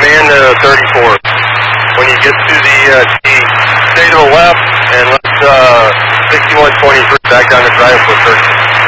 into 34. When you get to the T, stay to the left and let's 6123 back down the drive for 13.